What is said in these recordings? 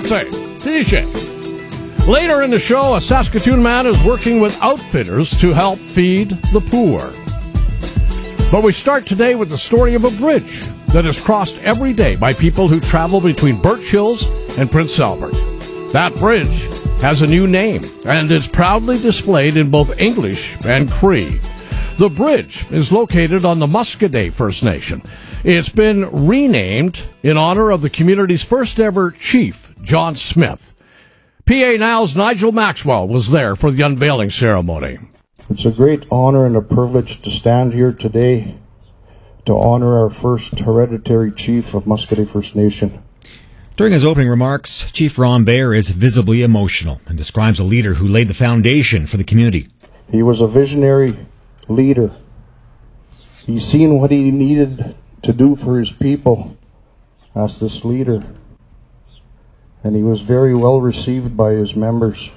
Grazie. TJ. Later in the show, a Saskatoon man is working with outfitters to help feed the poor. But we start today with the story of a bridge that is crossed every day by people who travel between Birch Hills and Prince Albert. That bridge has a new name and is proudly displayed in both English and Cree. The bridge is located on the Muscadet First Nation. It's been renamed in honor of the community's first ever chief, John Smith. PA Now's Nigel Maxwell was there for the unveiling ceremony. It's a great honor and a privilege to stand here today to honor our first hereditary chief of Muscadet First Nation. During his opening remarks, Chief Ron Bayer is visibly emotional and describes a leader who laid the foundation for the community. He was a visionary leader. He seen what he needed to do for his people as this leader, and he was very well received by his members.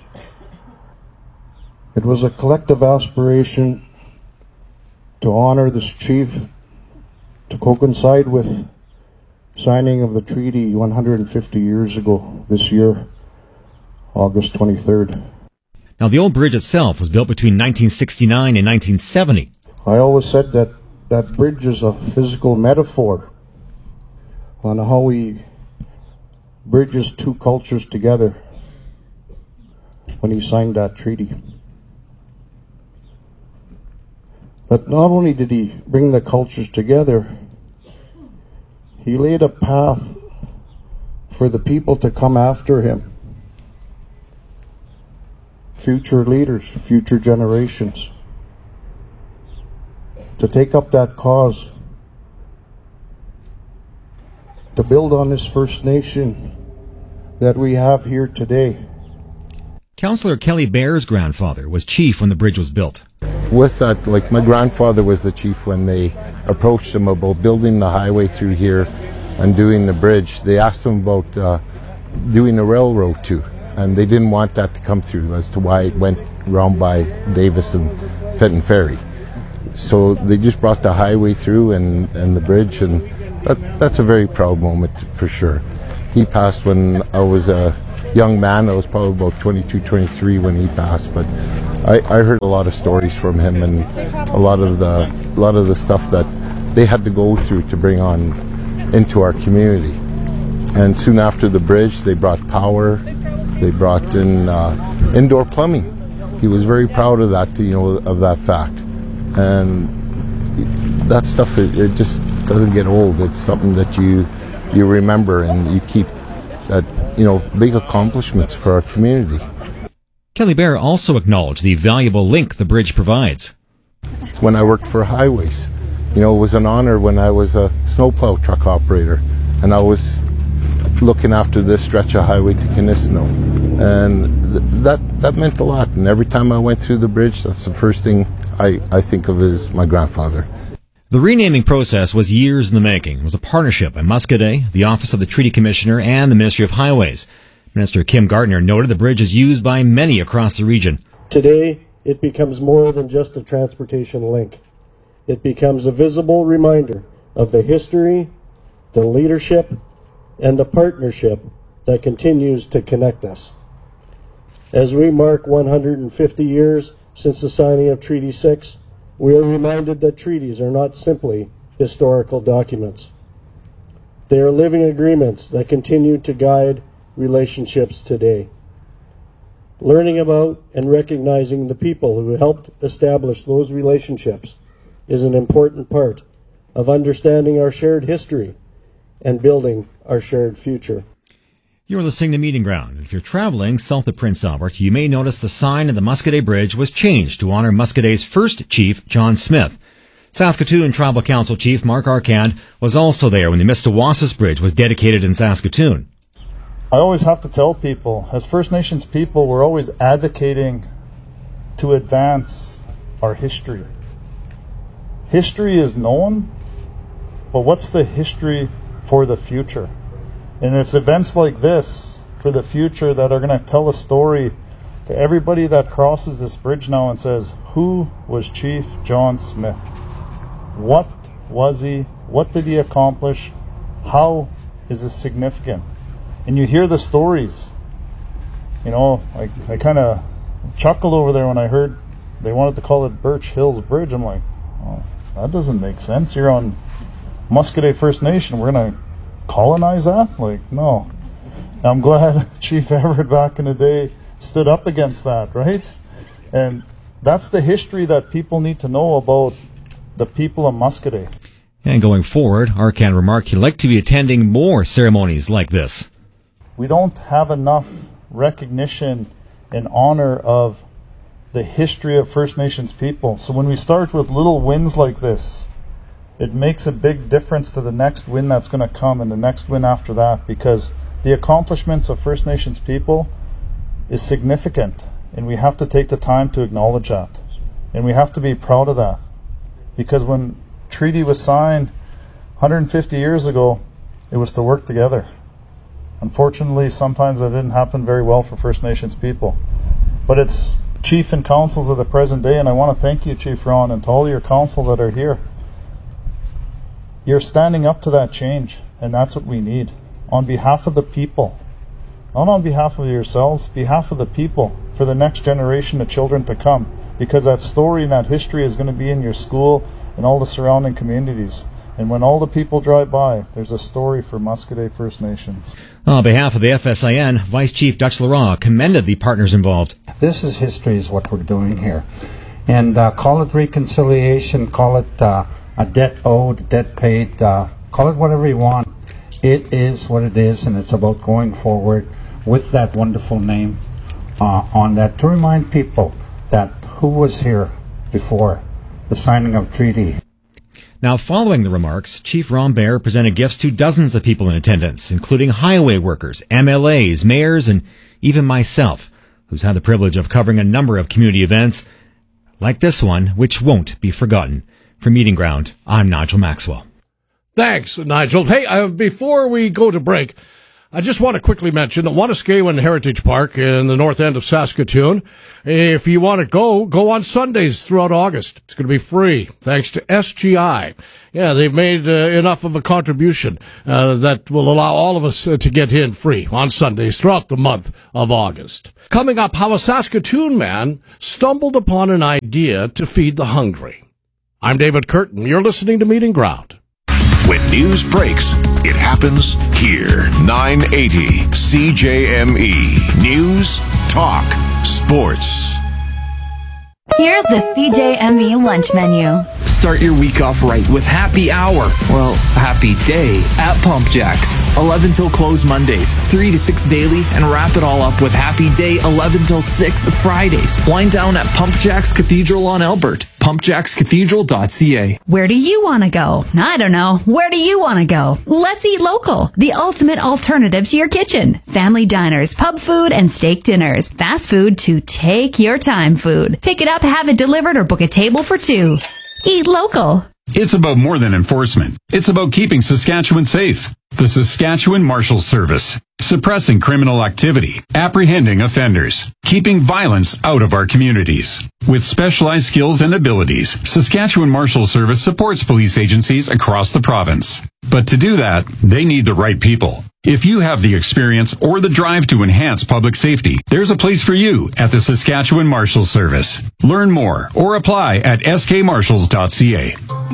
It was a collective aspiration to honor this chief to coincide with signing of the treaty 150 years ago this year, August 23rd. Now, the old bridge itself was built between 1969 and 1970. I always said that that bridge is a physical metaphor on how he bridges two cultures together when he signed that treaty. But not only did he bring the cultures together, he laid a path for the people to come after him. Future leaders, future generations, to take up that cause, to build on this First Nation that we have here today. Councillor Kelly Bayer's grandfather was chief when the bridge was built. With that, like my grandfather was the chief when they approached him about building the highway through here and doing the bridge. They asked him about doing a railroad too, and they didn't want that to come through as to why it went around by Davis and Fenton Ferry. So they just brought the highway through and the bridge, and that's a very proud moment for sure. He passed when I was a young man. I was probably about 22, 23 when he passed, but I heard a lot of stories from him and a lot of the stuff that they had to go through to bring on into our community. And soon after the bridge, they brought power. They brought in indoor plumbing. He was very proud of that, of that fact. And that stuff, it just doesn't get old. It's something that you remember and you keep. That big accomplishments for our community. Kelly Bayer also acknowledged the valuable link the bridge provides. When I worked for Highways, it was an honor when I was a snowplow truck operator, and I was looking after this stretch of highway to Kinisno, and that meant a lot. And every time I went through the bridge, that's the first thing I think of is my grandfather. The renaming process was years in the making. It was a partnership by Muscadet, the Office of the Treaty Commissioner, and the Ministry of Highways. Minister Kim Gardner noted the bridge is used by many across the region. Today, it becomes more than just a transportation link. It becomes a visible reminder of the history, the leadership, and the partnership that continues to connect us. As we mark 150 years since the signing of Treaty 6, we are reminded that treaties are not simply historical documents. They are living agreements that continue to guide relationships today. Learning about and recognizing the people who helped establish those relationships is an important part of understanding our shared history and building our shared future. You're listening to Meeting Ground. If you're traveling south of Prince Albert, you may notice the sign of the Muscadet Bridge was changed to honor Muscadet's first chief, John Smith. Saskatoon Tribal Council Chief Mark Arcand was also there when the Mistawassus Bridge was dedicated in Saskatoon. I always have to tell people, as First Nations people, we're always advocating to advance our history. History is known, but what's the history for the future? And it's events like this for the future that are going to tell a story to everybody that crosses this bridge now and says, who was Chief John Smith? What was he? What did he accomplish? How is it significant? and you hear the stories. You know, I kind of chuckled over there when I heard they wanted to call it Birch Hills Bridge. I'm like, oh, that doesn't make sense. You're on Muscoda First Nation. We're going to colonize that? Like, no. I'm glad Chief Everett back in the day stood up against that, right? And that's the history that people need to know about the people of Muscoda. And going forward, Arcand remarked he'd like to be attending more ceremonies like this. We don't have enough recognition and honor of the history of First Nations people. So when we start with little wins like this, it makes a big difference to the next win that's going to come and the next win after that, because the accomplishments of First Nations people is significant, and we have to take the time to acknowledge that. And we have to be proud of that. Because when treaty was signed 150 years ago, it was to work together. Unfortunately, sometimes that didn't happen very well for First Nations people. But it's chief and councils of the present day, and I want to thank you, Chief Ron, and to all your council that are here. You're standing up to that change, and that's what we need. On behalf of the people, not on behalf of yourselves, behalf of the people, for the next generation of children to come, because that story and that history is going to be in your school and all the surrounding communities. And when all the people drive by, there's a story for Muscoda First Nations. On behalf of the FSIN, Vice Chief Dutch Leroy commended the partners involved. This is history, is what we're doing here. And call it reconciliation, call it a debt owed, debt paid, call it whatever you want. It is what it is, and it's about going forward with that wonderful name on that, to remind people that who was here before the signing of treaty. Now, following the remarks, Chief Ron Baer presented gifts to dozens of people in attendance, including highway workers, MLAs, mayors, and even myself, who's had the privilege of covering a number of community events like this one, which won't be forgotten. For Meeting Ground, I'm Nigel Maxwell. Thanks, Nigel. Hey, before we go to break, I just want to quickly mention that Wanuskewin Heritage Park in the north end of Saskatoon, if you want to go on Sundays throughout August. It's going to be free, thanks to SGI. Yeah, they've made enough of a contribution that will allow all of us to get in free on Sundays throughout the month of August. Coming up, how a Saskatoon man stumbled upon an idea to feed the hungry. I'm David Curtin. You're listening to Meeting Ground. When news breaks, it happens here. 980 CJME. News, talk, sports. Here's the CJME lunch menu. Start your week off right with happy hour. Well, happy day at Pump Jacks. 11 till close Mondays, 3 to 6 daily, and wrap it all up with happy day 11 till 6 Fridays. Wind down at Pump Jacks Cathedral on Albert. PumpJacksCathedral.ca. Where do you want to go? I don't know. Where do you want to go? Let's eat local. The ultimate alternative to your kitchen. Family diners, pub food, and steak dinners. Fast food to take your time food. Pick it up, have it delivered, or book a table for two. Eat local. It's about more than enforcement. It's about keeping Saskatchewan safe. The Saskatchewan Marshals Service. Suppressing criminal activity, apprehending offenders, keeping violence out of our communities. With specialized skills and abilities, Saskatchewan Marshals Service supports police agencies across the province. But to do that, they need the right people. If you have the experience or the drive to enhance public safety, there's a place for you at the Saskatchewan Marshals Service. Learn more or apply at skmarshals.ca.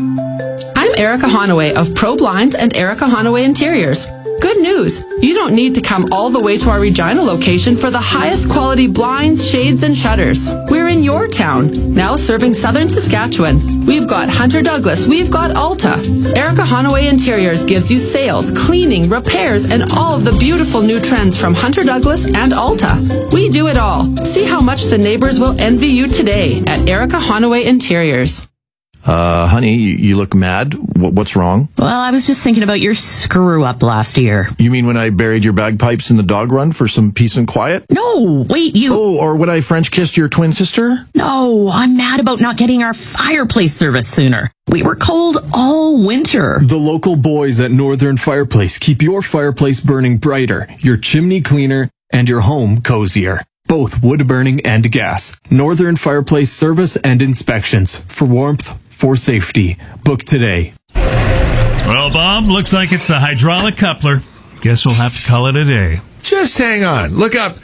I'm Erica Honaway of Pro Blinds and Erica Honaway Interiors. Good news! You don't need to come all the way to our Regina location for the highest quality blinds, shades, and shutters. We're in your town, now serving southern Saskatchewan. We've got Hunter Douglas, we've got Alta. Erica Honaway Interiors gives you sales, cleaning, repairs, and all of the beautiful new trends from Hunter Douglas and Alta. We do it all. See how much the neighbors will envy you today at Erica Honaway Interiors. Honey, you look mad. What's wrong? Well, I was just thinking about your screw-up last year. You mean when I buried your bagpipes in the dog run for some peace and quiet? No, wait, you... Oh, or when I French kissed your twin sister? No, I'm mad about not getting our fireplace service sooner. We were cold all winter. The local boys at Northern Fireplace keep your fireplace burning brighter, your chimney cleaner, and your home cozier. Both wood burning and gas. Northern Fireplace service and inspections. For warmth, for safety. Book today. Well, Bob, looks like it's the hydraulic coupler. Guess we'll have to call it a day. Just hang on. Look up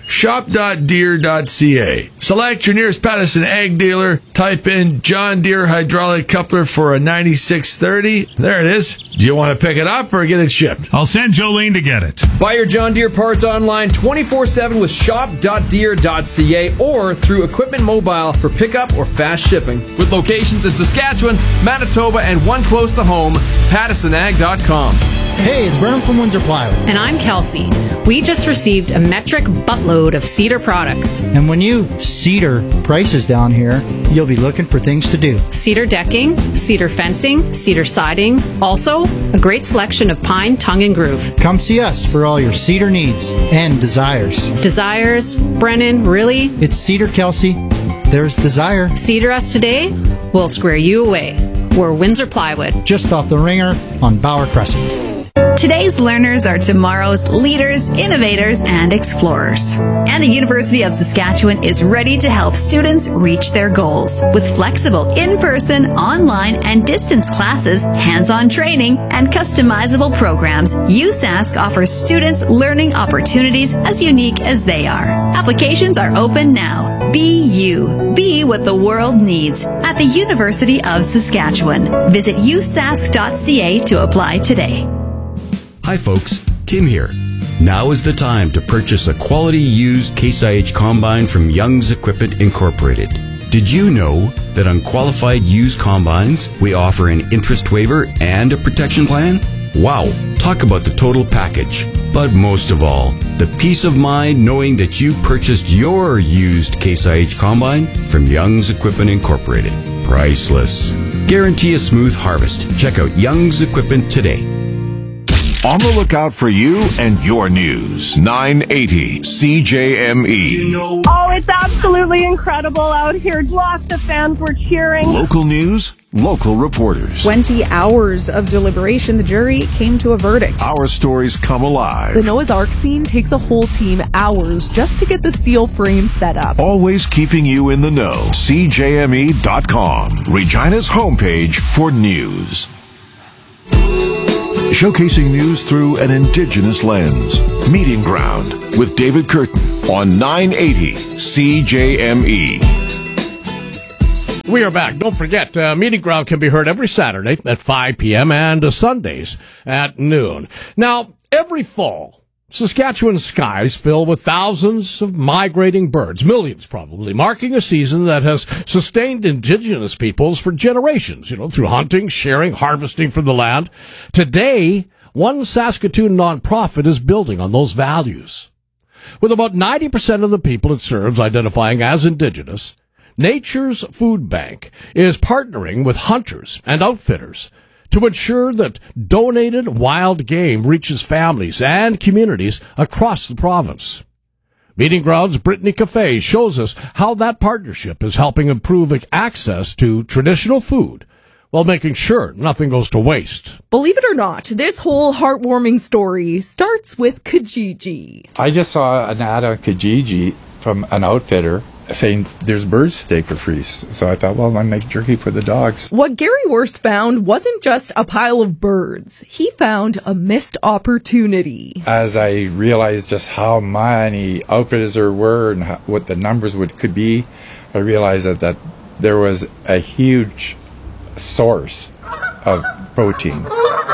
shop.deere.ca. Select your nearest Patterson Ag dealer. Type in John Deere hydraulic coupler for a 9630. There it is. Do you want to pick it up or get it shipped? I'll send Jolene to get it. Buy your John Deere parts online 24/7 with shop.deere.ca or through Equipment Mobile for pickup or fast shipping. With locations in Saskatchewan, Manitoba, and one close to home, PattersonAg.com. Hey, it's Brennan from Windsor Plywood. And I'm Kelsey. We just received a metric buttload of cedar products. And when you cedar prices down here, you'll be looking for things to do. Cedar decking, cedar fencing, cedar siding, also a great selection of pine, tongue, and groove. Come see us for all your cedar needs and desires. Desires? Brennan, really? It's Cedar, Kelsey. There's desire. Cedar us today, we'll square you away. We're Windsor Plywood. Just off the Ringer on Bauer Crescent. Today's learners are tomorrow's leaders, innovators, and explorers. And the University of Saskatchewan is ready to help students reach their goals. With flexible in-person, online, and distance classes, hands-on training, and customizable programs, USask offers students learning opportunities as unique as they are. Applications are open now. Be you. Be what the world needs at the University of Saskatchewan. Visit usask.ca to apply today. Hi folks, Tim here. Now is the time to purchase a quality used Case IH combine from Young's Equipment Incorporated. Did you know that on qualified used combines, we offer an interest waiver and a protection plan? Wow, talk about the total package. But most of all, the peace of mind knowing that you purchased your used Case IH combine from Young's Equipment Incorporated. Priceless. Guarantee a smooth harvest. Check out Young's Equipment today. On the lookout for you and your news. 980 CJME. Oh, it's absolutely incredible out here. Lots of fans were cheering. Local news, local reporters. 20 hours of deliberation, the jury came to a verdict. Our stories come alive. The Noah's Ark scene takes a whole team hours just to get the steel frame set up. Always keeping you in the know. CJME.com. Regina's homepage for news. Showcasing news through an Indigenous lens. Meeting Ground with David Curtin on 980 CJME. We are back. Don't forget, Meeting Ground can be heard every Saturday at 5 p.m. and Sundays at noon. Now, every fall, Saskatchewan skies fill with thousands of migrating birds, millions probably, marking a season that has sustained Indigenous peoples for generations, through hunting, sharing, harvesting from the land. Today, one Saskatoon nonprofit is building on those values. With about 90% of the people it serves identifying as Indigenous, Nature's Food Bank is partnering with hunters and outfitters to ensure that donated wild game reaches families and communities across the province. Meeting Ground's Brittany Cafe shows us how that partnership is helping improve access to traditional food while making sure nothing goes to waste. Believe it or not, this whole heartwarming story starts with Kijiji. I just saw an ad on Kijiji from an outfitter saying there's bird steak for free. So I thought, well, I'm going to make jerky for the dogs. What Gary Wurst found wasn't just a pile of birds. He found a missed opportunity. As I realized just how many outfitters there were and what the numbers could be, I realized that there was a huge source of protein.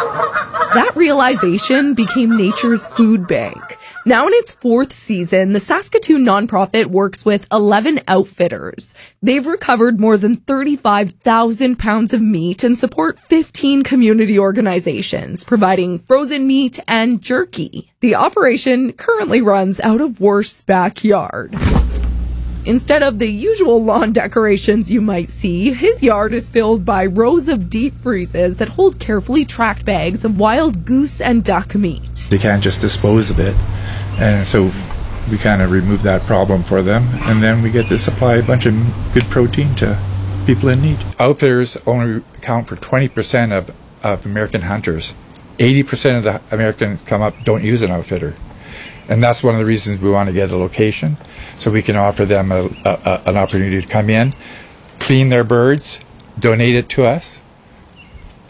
That realization became Nature's Food Bank. Now in its fourth season, the Saskatoon nonprofit works with 11 outfitters. They've recovered more than 35,000 pounds of meat and support 15 community organizations, providing frozen meat and jerky. The operation currently runs out of Wurst's backyard. Instead of the usual lawn decorations you might see, his yard is filled by rows of deep freezes that hold carefully tracked bags of wild goose and duck meat. They can't just dispose of it. And so we kind of remove that problem for them, and then we get to supply a bunch of good protein to people in need. Outfitters only account for 20% of American hunters. 80% of the Americans come up don't use an outfitter. And that's one of the reasons we want to get a location, so we can offer them an opportunity to come in, clean their birds, donate it to us,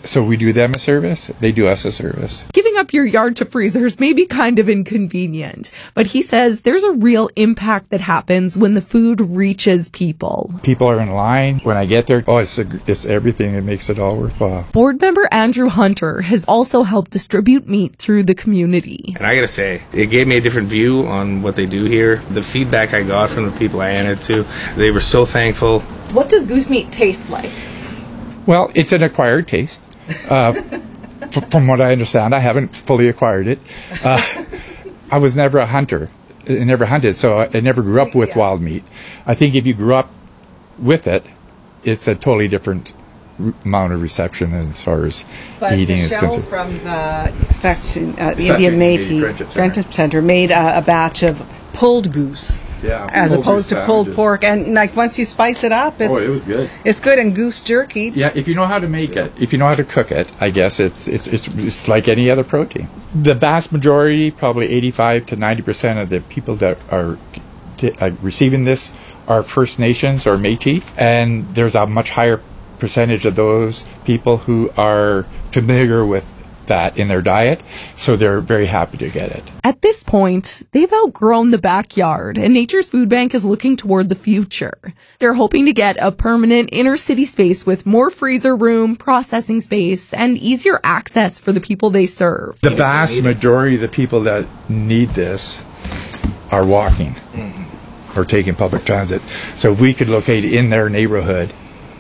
So we do them a service, they do us a service. Giving up your yard to freezers may be kind of inconvenient, but he says there's a real impact that happens when the food reaches people. People are in line. When I get there, it's everything that makes it all worthwhile. Board member Andrew Hunter has also helped distribute meat through the community. And I gotta say, it gave me a different view on what they do here. The feedback I got from the people I handed to, they were so thankful. What does goose meat taste like? Well, it's an acquired taste. From what I understand, I haven't fully acquired it. I was never a hunter. I never hunted, so I never grew up with wild meat. I think if you grew up with it, it's a totally different amount of reception as far as eating is concerned. From the section, the Indian Métis Friendship Center made a batch of pulled goose. Yeah, as opposed to pulled pork, and like once you spice it up, it was good. It's good, and goose jerky. Yeah, if you know how to make it, if you know how to cook it, I guess it's like any other protein. The vast majority, probably 85 to 90% of the people that are receiving this are First Nations or Métis, and there's a much higher percentage of those people who are familiar with that in their diet, so they're very happy to get it. At this point, they've outgrown the backyard, and Nature's Food Bank is looking toward the future. They're hoping to get a permanent inner city space with more freezer room, processing space, and easier access for the people they serve. The vast majority of the people that need this are walking or taking public transit. So if we could locate in their neighborhood,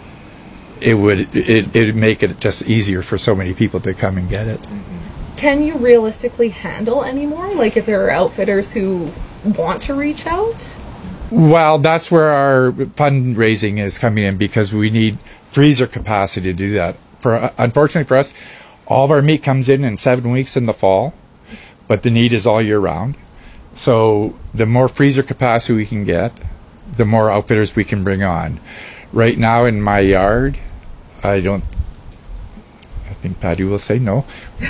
it'd make it just easier for so many people to come and get it. Can you realistically handle any more? Like if there are outfitters who want to reach out? Well, that's where our fundraising is coming in, because we need freezer capacity to do that. Unfortunately for us, all of our meat comes in 7 weeks in the fall, but the need is all year round. So the more freezer capacity we can get, the more outfitters we can bring on. Right now in my yard, I think Patty will say no.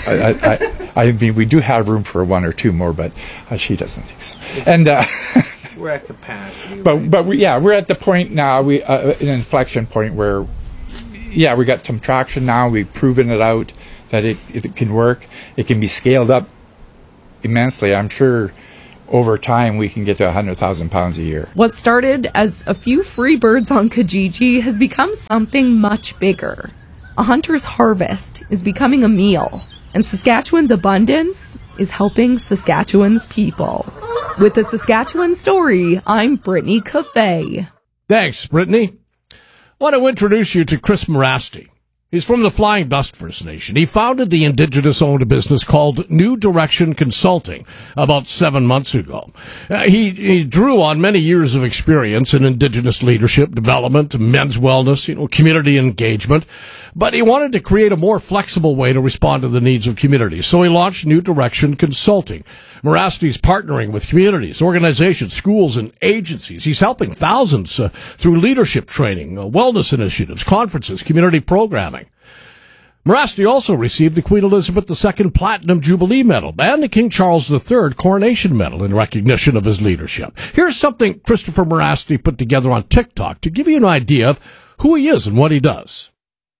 I mean, we do have room for one or two more, but she doesn't think so. And we're at capacity. But we're at the point now, an inflection point where, we got some traction now. We've proven it out that it can work. It can be scaled up immensely. I'm sure over time we can get to 100,000 pounds a year. What started as a few free birds on Kijiji has become something much bigger. A hunter's harvest is becoming a meal, and Saskatchewan's abundance is helping Saskatchewan's people. With the Saskatchewan Story, I'm Brittany Cafe. Thanks, Brittany. I want to introduce you to Chris Morasti. He's from the Flying Dust First Nation. He founded the Indigenous-owned business called New Direction Consulting about 7 months ago. He drew on many years of experience in Indigenous leadership, development, men's wellness, community engagement, but he wanted to create a more flexible way to respond to the needs of communities. So he launched New Direction Consulting. Morasti's partnering with communities, organizations, schools, and agencies. He's helping thousands through leadership training, wellness initiatives, conferences, community programming. Morasti also received the Queen Elizabeth II Platinum Jubilee Medal and the King Charles III Coronation Medal in recognition of his leadership. Here's something Christopher Morasti put together on TikTok to give you an idea of who he is and what he does.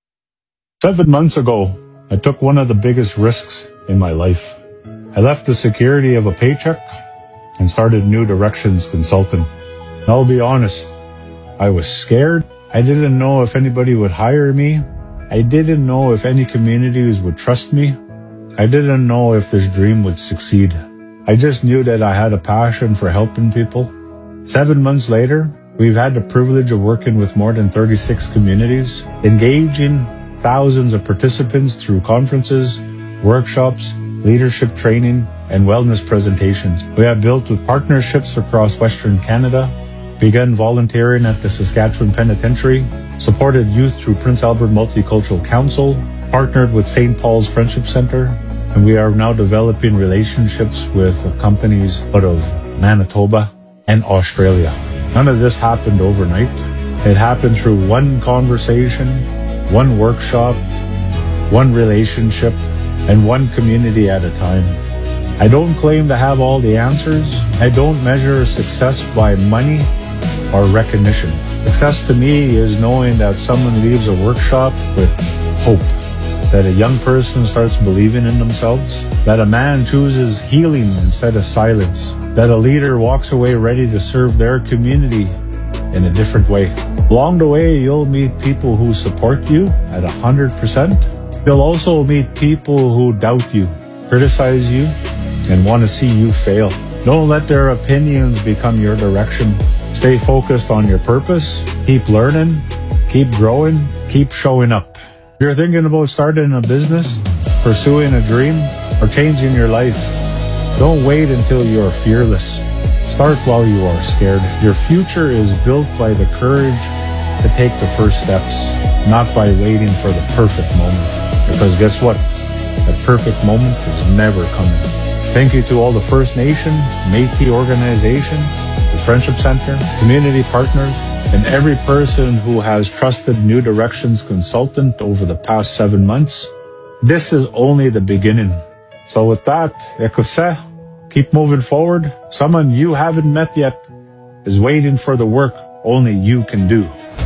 7 months ago, I took one of the biggest risks in my life. I left the security of a paycheck and started New Directions Consulting. And I'll be honest, I was scared. I didn't know if anybody would hire me. I didn't know if any communities would trust me. I didn't know if this dream would succeed. I just knew that I had a passion for helping people. 7 months later, we've had the privilege of working with more than 36 communities, engaging thousands of participants through conferences, workshops, leadership training, and wellness presentations. We have built with partnerships across Western Canada, begun volunteering at the Saskatchewan Penitentiary, supported youth through Prince Albert Multicultural Council, partnered with St. Paul's Friendship Center, and we are now developing relationships with companies out of Manitoba and Australia. None of this happened overnight. It happened through one conversation, one workshop, one relationship, and one community at a time. I don't claim to have all the answers. I don't measure success by money or recognition. Success to me is knowing that someone leaves a workshop with hope, that a young person starts believing in themselves, that a man chooses healing instead of silence, that a leader walks away ready to serve their community in a different way. Along the way, you'll meet people who support you at 100%. You'll also meet people who doubt you, criticize you, and want to see you fail. Don't let their opinions become your direction. Stay focused on your purpose. Keep learning, keep growing, keep showing up. If you're thinking about starting a business, pursuing a dream, or changing your life, don't wait until you're fearless. Start while you are scared. Your future is built by the courage to take the first steps, not by waiting for the perfect moment. Because guess what? That perfect moment is never coming. Thank you to all the First Nation, Métis organization, the Friendship Center, community partners, and every person who has trusted New Directions Consultant over the past 7 months. This is only the beginning. So with that, ekose, keep moving forward. Someone you haven't met yet is waiting for the work only you can do.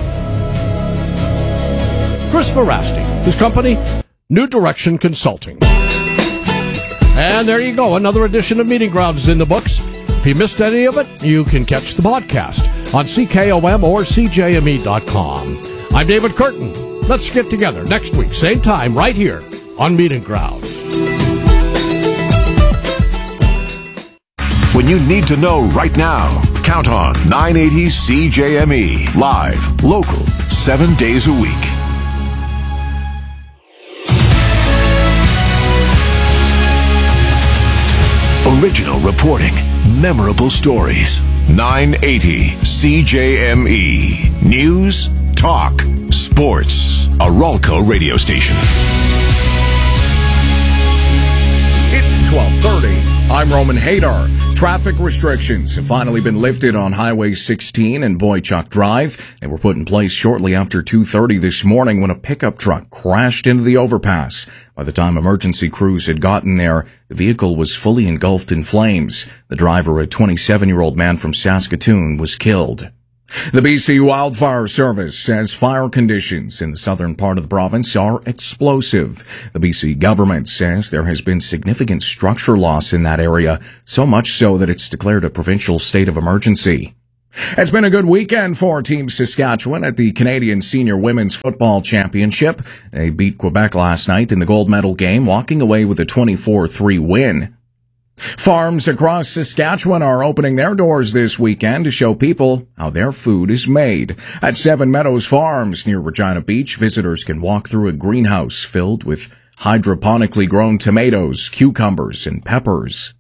Chris Morasti, his company, New Direction Consulting. And there you go, another edition of Meeting Grounds is in the books. If you missed any of it, you can catch the podcast on CKOM or CJME.com. I'm David Curtin. Let's get together next week, same time, right here on Meeting Grounds. When you need to know right now, count on 980 CJME. Live, local, 7 days a week. Original reporting, memorable stories. 980 CJME. News, talk, sports. A Ralco radio station. It's 12:30. I'm Roman Hadar. Traffic restrictions have finally been lifted on Highway 16 and Boychuk Drive. They were put in place shortly after 2:30 this morning when a pickup truck crashed into the overpass. By the time emergency crews had gotten there, the vehicle was fully engulfed in flames. The driver, a 27-year-old man from Saskatoon, was killed. The BC Wildfire Service says fire conditions in the southern part of the province are explosive. The BC government says there has been significant structure loss in that area, so much so that it's declared a provincial state of emergency. It's been a good weekend for Team Saskatchewan at the Canadian Senior Women's Football Championship. They beat Quebec last night in the gold medal game, walking away with a 24-3 win. Farms across Saskatchewan are opening their doors this weekend to show people how their food is made. At Seven Meadows Farms near Regina Beach, visitors can walk through a greenhouse filled with hydroponically grown tomatoes, cucumbers, and peppers.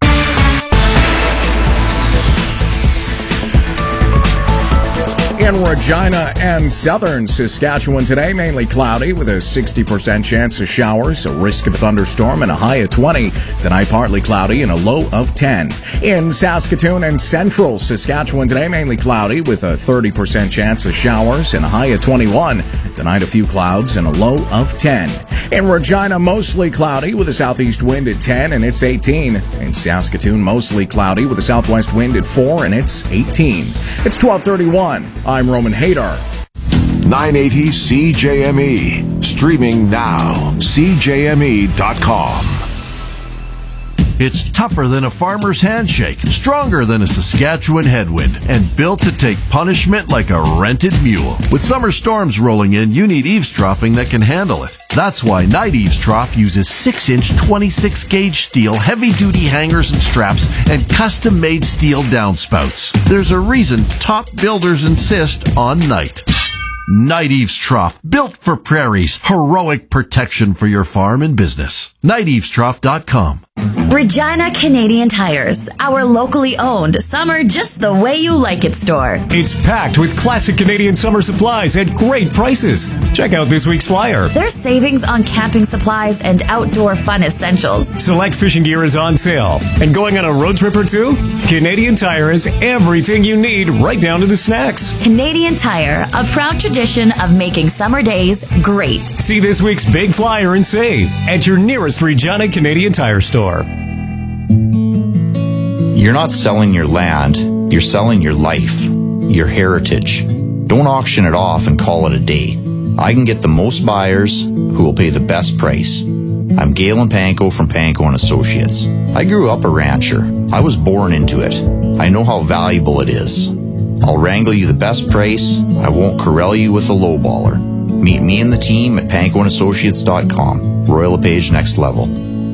In Regina and southern Saskatchewan today, mainly cloudy with a 60% chance of showers, a risk of a thunderstorm, and a high of 20. Tonight, partly cloudy and a low of 10. In Saskatoon and central Saskatchewan today, mainly cloudy with a 30% chance of showers and a high of 21. Tonight, a few clouds and a low of 10. In Regina, mostly cloudy with a southeast wind at 10 and it's 18. In Saskatoon, mostly cloudy with a southwest wind at 4 and it's 18. It's 12:31. I'm Roman Hadar. 980 CJME. Streaming now. CJME.com. It's tougher than a farmer's handshake, stronger than a Saskatchewan headwind, and built to take punishment like a rented mule. With summer storms rolling in, you need eavesdropping that can handle it. That's why Night Eavesdrop uses 6-inch 26-gauge steel, heavy-duty hangers and straps, and custom-made steel downspouts. There's a reason top builders insist on Night. Night Eavesdrop, built for prairies, heroic protection for your farm and business. NightEavesdrop.com. Regina Canadian Tires, our locally owned summer just the way you like it store. It's packed with classic Canadian summer supplies at great prices. Check out this week's flyer. There's savings on camping supplies and outdoor fun essentials. Select fishing gear is on sale. And going on a road trip or two? Canadian Tire has everything you need, right down to the snacks. Canadian Tire, a proud tradition of making summer days great. See this week's big flyer and save at your nearest Regina Canadian Tire store. You're not selling your land, you're selling your life, your heritage. Don't auction it off and call it a day. I can get the most buyers who will pay the best price. I'm Galen Panko from Panko & Associates. I grew up a rancher. I was born into it. I know how valuable it is. I'll wrangle you the best price. I won't corral you with a lowballer. Meet me and the team at pankoandassociates.com. Royal LePage Next Level.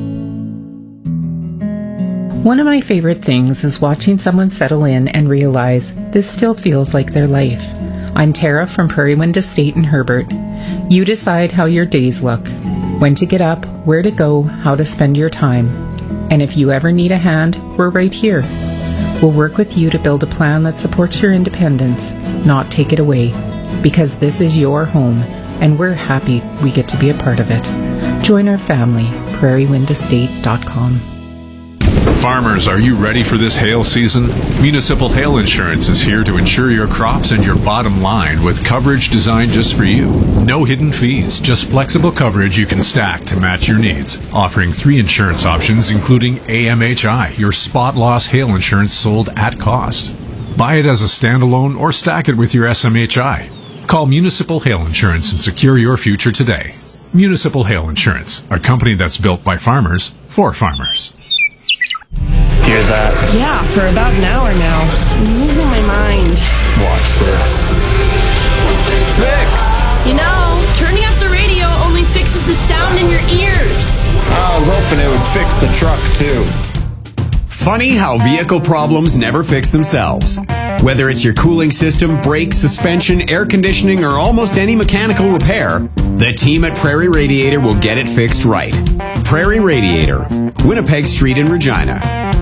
One of my favorite things is watching someone settle in and realize this still feels like their life. I'm Tara from Prairie Wind Estate in Herbert. You decide how your days look, when to get up, where to go, how to spend your time. And if you ever need a hand, we're right here. We'll work with you to build a plan that supports your independence, not take it away. Because this is your home, and we're happy we get to be a part of it. Join our family, prairiewindestate.com. Farmers, are you ready for this hail season? Municipal Hail Insurance is here to insure your crops and your bottom line with coverage designed just for you. No hidden fees, just flexible coverage you can stack to match your needs. Offering 3 insurance options, including AMHI, your spot loss hail insurance sold at cost. Buy it as a standalone or stack it with your SMHI. Call Municipal Hail Insurance and secure your future today. Municipal Hail Insurance, a company that's built by farmers for farmers. Hear that? Yeah, for about an hour now. I'm losing my mind. Watch this. Fixed! You know, turning up the radio only fixes the sound in your ears. I was hoping it would fix the truck, too. Funny how vehicle problems never fix themselves. Whether it's your cooling system, brakes, suspension, air conditioning, or almost any mechanical repair, the team at Prairie Radiator will get it fixed right. Prairie Radiator, Winnipeg Street in Regina.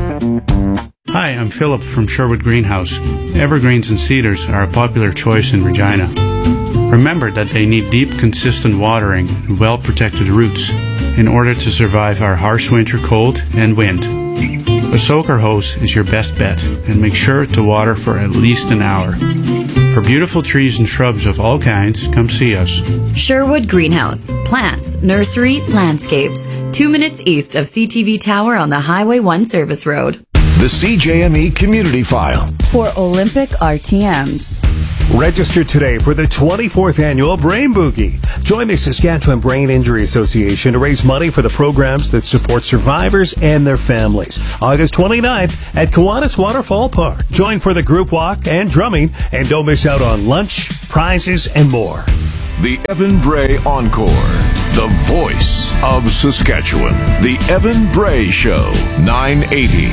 Hi, I'm Philip from Sherwood Greenhouse. Evergreens and cedars are a popular choice in Regina. Remember that they need deep, consistent watering and well-protected roots in order to survive our harsh winter cold and wind. A soaker hose is your best bet, and make sure to water for at least an hour. For beautiful trees and shrubs of all kinds, come see us. Sherwood Greenhouse. Plants, nursery, landscapes. 2 minutes east of CTV Tower on the Highway 1 Service Road. The CJME Community File. For Olympic RTMs. Register today for the 24th annual Brain Boogie. Join the Saskatchewan Brain Injury Association to raise money for the programs that support survivors and their families. August 29th at Kiwanis Waterfall Park. Join for the group walk and drumming, and don't miss out on lunch, prizes, and more. The Evan Bray Encore. The voice of Saskatchewan. The Evan Bray Show. 980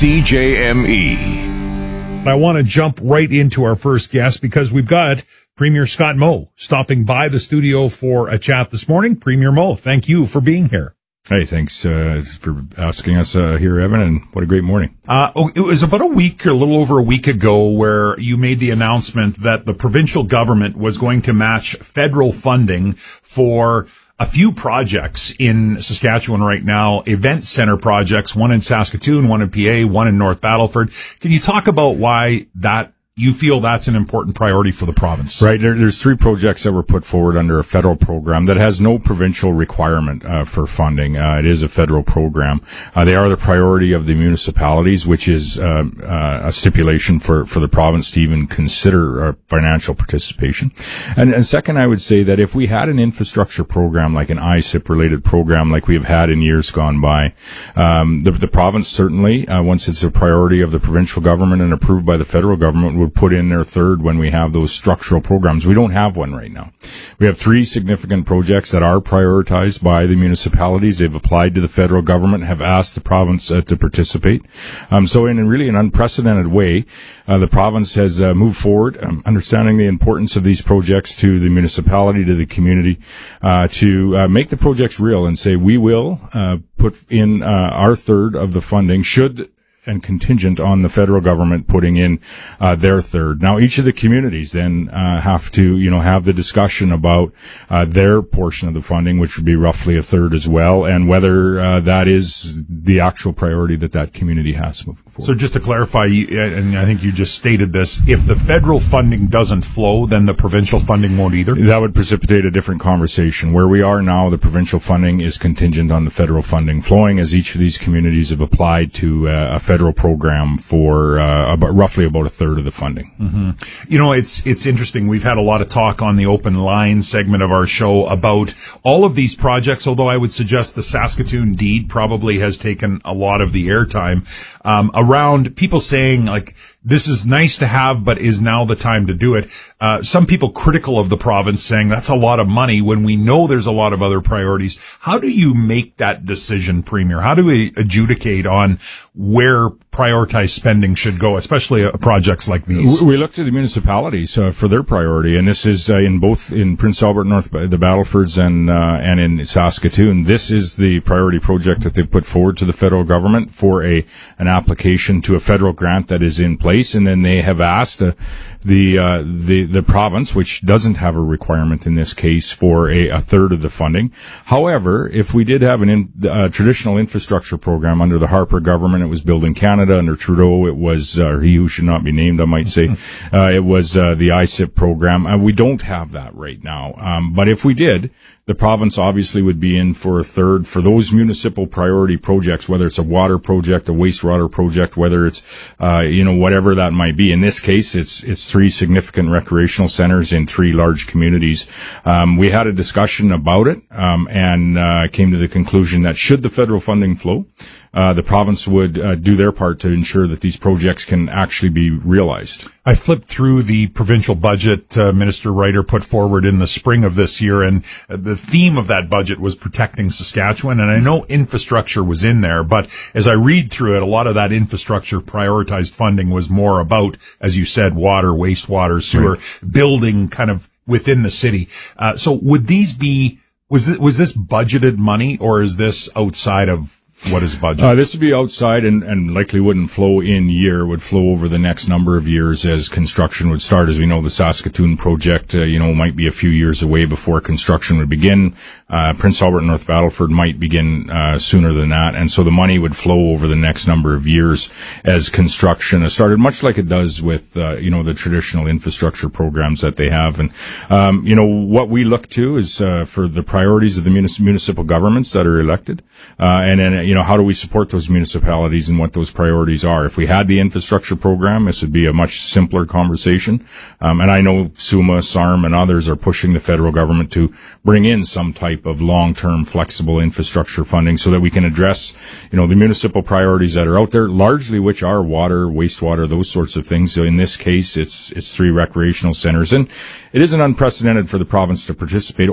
CJME. I want to jump right into our first guest because we've got Premier Scott Moe stopping by the studio for a chat this morning. Premier Moe, thank you for being here. Hey, thanks for asking us here, Evan, and what a great morning. It was about a little over a week ago, where you made the announcement that the provincial government was going to match federal funding for a few projects in Saskatchewan right now, event center projects, one in Saskatoon, one in PA, one in North Battleford. Can you talk about why you feel that's an important priority for the province? Right. There's 3 projects that were put forward under a federal program that has no provincial requirement for funding. It is a federal program. They are the priority of the municipalities, which is a stipulation for the province to even consider financial participation. And second, I would say that if we had an infrastructure program like an ISIP-related program like we have had in years gone by, the province certainly, once it's a priority of the provincial government and approved by the federal government, would put in their third when we have those structural programs. We don't have one right now. We have 3 significant projects that are prioritized by the municipalities. They've applied to the federal government, have asked the province to participate. So in really an unprecedented way, the province has moved forward, understanding the importance of these projects to the municipality, to the community, to make the projects real and say we will put in our third of the funding and contingent on the federal government putting in their third. Now, each of the communities then have to, have the discussion about their portion of the funding, which would be roughly a third as well, and whether that is the actual priority that community has moving forward. So just to clarify, and I think you just stated this, if the federal funding doesn't flow, then the provincial funding won't either? That would precipitate a different conversation. Where we are now, the provincial funding is contingent on the federal funding flowing, as each of these communities have applied to a federal federal program for roughly about a third of the funding. Mm-hmm. You know, it's interesting. We've had a lot of talk on the open line segment of our show about all of these projects, although I would suggest the Saskatoon deed probably has taken a lot of the airtime, around people saying, like, this is nice to have, but is now the time to do it? Some people critical of the province saying that's a lot of money when we know there's a lot of other priorities. How do you make that decision, Premier? How do we adjudicate on where prioritized spending should go, especially projects like these? We look to the municipalities for their priority, and this is in Prince Albert North, the Battlefords, and in Saskatoon. This is the priority project that they put forward to the federal government for an application to a federal grant that is in place. And then they have asked the province, which doesn't have a requirement in this case, for a third of the funding. However, if we did have a traditional infrastructure program under the Harper government, it was Building Canada. Under Trudeau, it was he who should not be named, I might say. It was the ISIP program. We don't have that right now. But if we did, the province obviously would be in for a third for those municipal priority projects, whether it's a water project, a wastewater project, whether it's, whatever that might be. In this case, it's 3 significant recreational centers in 3 large communities. We had a discussion about it, and came to the conclusion that should the federal funding flow, the province would do their part to ensure that these projects can actually be realized. I flipped through the provincial budget Minister Ryder put forward in the spring of this year, and the theme of that budget was protecting Saskatchewan. And I know infrastructure was in there, but as I read through it, a lot of that infrastructure prioritized funding was more about, as you said, water, wastewater, sewer, building kind of within the city. So would these be, was this budgeted money, or is this outside of what is budget? This would be outside and likely wouldn't flow in year, would flow over the next number of years as construction would start. As we know, the Saskatoon project, might be a few years away before construction would begin. Prince Albert and North Battleford might begin sooner than that. And so the money would flow over the next number of years as construction has started, much like it does with, the traditional infrastructure programs that they have. And, what we look to is for the priorities of the municipal governments that are elected. And then, how do we support those municipalities and what those priorities are? If we had the infrastructure program, this would be a much simpler conversation. And I know SUMA, SARM, and others are pushing the federal government to bring in some type of long-term flexible infrastructure funding so that we can address, the municipal priorities that are out there, largely which are water, wastewater, those sorts of things. So in this case, it's 3 recreational centers. And it isn't unprecedented for the province to participate